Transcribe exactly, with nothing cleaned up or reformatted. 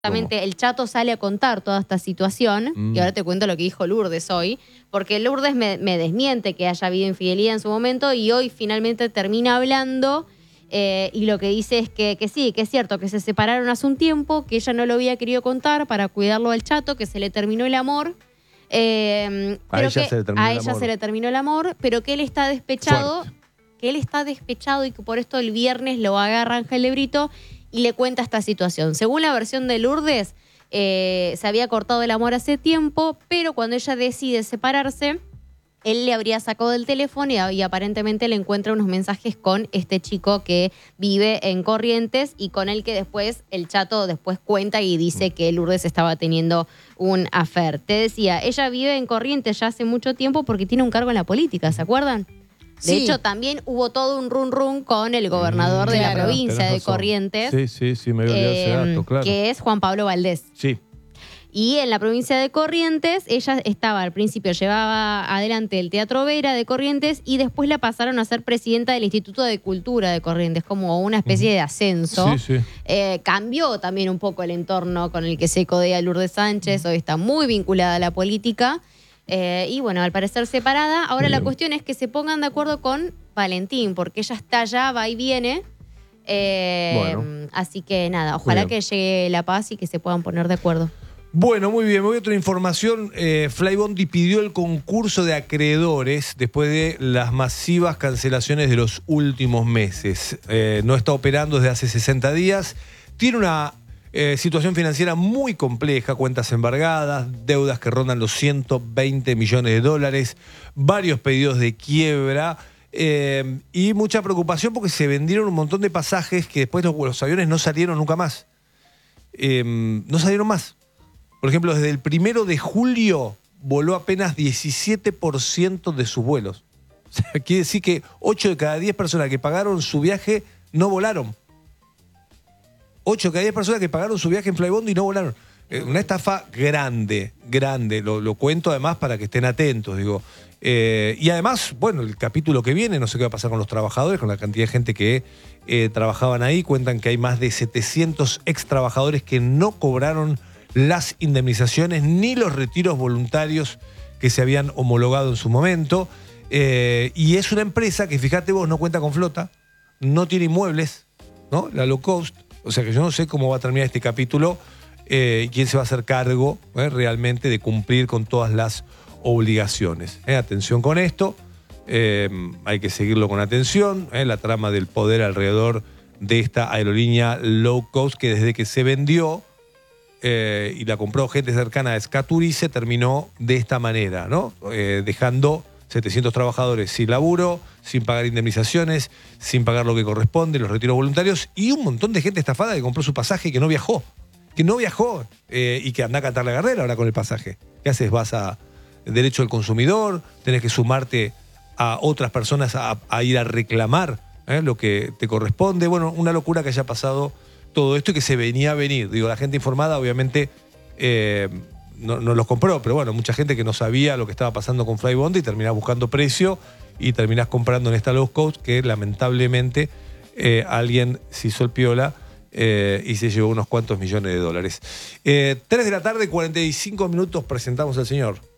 Justamente el Chato sale a contar toda esta situación, mm. y ahora te cuento lo que dijo Lourdes hoy, porque Lourdes me, me desmiente que haya habido infidelidad en su momento y hoy finalmente termina hablando eh, y lo que dice es que, que sí, que es cierto, que se separaron hace un tiempo, que ella no lo había querido contar para cuidarlo al Chato, que se le terminó el amor. Eh, a pero ella, que se, le terminó a el ella amor. se le terminó el amor, pero que él está despechado, Fuerte. que él está despechado y que por esto el viernes lo agarra Ángel de Brito y le cuenta esta situación. Según la versión de Lourdes, eh, se había cortado el amor hace tiempo, pero cuando ella decide separarse, él le habría sacado del teléfono y, y aparentemente le encuentra unos mensajes con este chico que vive en Corrientes y con el que después el Chato después cuenta y dice que Lourdes estaba teniendo un affair. Te decía, ella vive en Corrientes ya hace mucho tiempo porque tiene un cargo en la política, ¿se acuerdan? De Sí. hecho, también hubo todo un run run con el gobernador Mm, de la claro, provincia tenés de razón. Corrientes, Sí, sí, sí, me había olvidado ese eh, dato, claro. que es Juan Pablo Valdés. Sí. Y en la provincia de Corrientes, ella estaba, al principio llevaba adelante el Teatro Vera de Corrientes y después la pasaron a ser presidenta del Instituto de Cultura de Corrientes, como una especie de ascenso. Sí, sí. Eh, cambió también un poco el entorno con el que se codea Lourdes Sánchez, hoy está muy vinculada a la política. Eh, y bueno, al parecer separada. Ahora Bien. la cuestión es que se pongan de acuerdo con Valentín, porque ella está allá, va y viene. Eh, Bueno. Así que nada, ojalá Bien. que llegue la paz y que se puedan poner de acuerdo. Bueno, muy bien. Me voy a otra información. Eh, Flybondi pidió el concurso de acreedores después de las masivas cancelaciones de los últimos meses. Eh, no está operando desde hace sesenta días. Tiene una eh, situación financiera muy compleja, cuentas embargadas, deudas que rondan los ciento veinte millones de dólares, varios pedidos de quiebra eh, y mucha preocupación porque se vendieron un montón de pasajes que después los, los aviones no salieron nunca más. Eh, no salieron más. Por ejemplo, desde el primero de julio voló apenas diecisiete por ciento de sus vuelos. O sea, quiere decir que ocho de cada diez personas que pagaron su viaje no volaron. ocho de cada diez personas que pagaron su viaje en Flybondi no volaron. Eh, una estafa grande, grande. Lo, lo cuento además para que estén atentos, digo. Eh, y además, bueno, el capítulo que viene, no sé qué va a pasar con los trabajadores, con la cantidad de gente que eh, trabajaban ahí. Cuentan que hay más de setecientos ex trabajadores que no cobraron las indemnizaciones ni los retiros voluntarios que se habían homologado en su momento. Eh, y es una empresa que, fíjate vos, no cuenta con flota, no tiene inmuebles, ¿no? La low cost. O sea que yo no sé cómo va a terminar este capítulo eh, y quién se va a hacer cargo eh, realmente de cumplir con todas las obligaciones. Eh, atención con esto, eh, hay que seguirlo con atención, eh, la trama del poder alrededor de esta aerolínea low cost que desde que se vendió Eh, y la compró gente cercana a Scaturi, se terminó de esta manera, ¿no? Eh, dejando setecientos trabajadores sin laburo, sin pagar indemnizaciones, sin pagar lo que corresponde, los retiros voluntarios, y un montón de gente estafada que compró su pasaje y que no viajó, que no viajó eh, y que anda a cantar la carrera ahora con el pasaje. ¿Qué haces? Vas a derecho del consumidor, tenés que sumarte a otras personas a, a ir a reclamar ¿eh? lo que te corresponde. Bueno, una locura que haya pasado todo esto y que se venía a venir. Digo, la gente informada obviamente eh, no, no los compró, pero bueno, mucha gente que no sabía lo que estaba pasando con Flybondi y terminás buscando precio y terminás comprando en esta low cost que lamentablemente eh, alguien se hizo el piola eh, y se llevó unos cuantos millones de dólares. Eh, tres de la tarde, cuarenta y cinco minutos, presentamos al señor